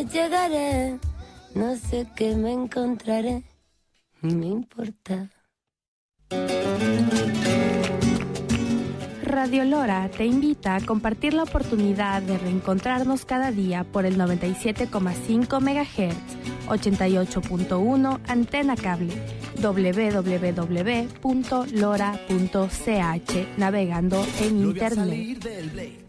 tarde llegaré, no sé qué me encontraré, ni me importa. Radio Lora te invita a compartir la oportunidad de reencontrarnos cada día por el 97,5 MHz, 88.1 Antena Cable, www.lora.ch, navegando en Internet.